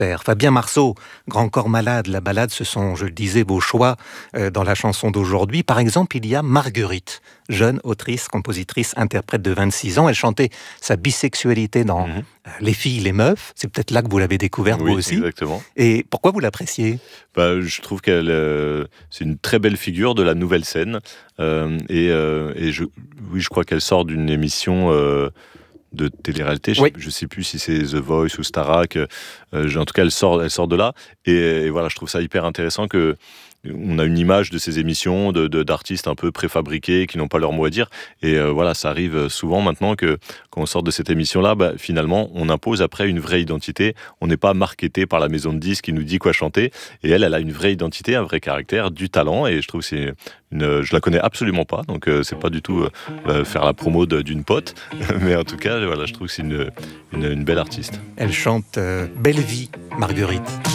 Père. Fabien Marceau, Grand corps malade, la balade, ce sont, je le disais, vos choix dans la chanson d'aujourd'hui. Par exemple, il y a Marguerite, jeune autrice, compositrice, interprète de 26 ans. Elle chantait sa bisexualité dans Les filles, les meufs. C'est peut-être là que vous l'avez découverte, vous aussi. Exactement. Et pourquoi vous l'appréciez ? Je trouve qu'elle c'est une très belle figure de la nouvelle scène. Je crois qu'elle sort d'une émission de télé-réalité. Je ne sais plus si c'est The Voice ou Starac. En tout cas, elle sort de là. Et voilà, je trouve ça hyper intéressant que on a une image de ces émissions d'artistes un peu préfabriqués qui n'ont pas leur mot à dire. Et voilà, ça arrive souvent maintenant que quand on sort de cette émission-là, finalement, on impose après une vraie identité. On n'est pas marketé par la maison de disques qui nous dit quoi chanter. Et elle a une vraie identité, un vrai caractère, du talent. Et je trouve que je la connais absolument pas. Donc c'est pas du tout faire la promo d'une pote. Mais en tout cas, voilà, je trouve que c'est une belle artiste. Elle chante Belle vie, Marguerite.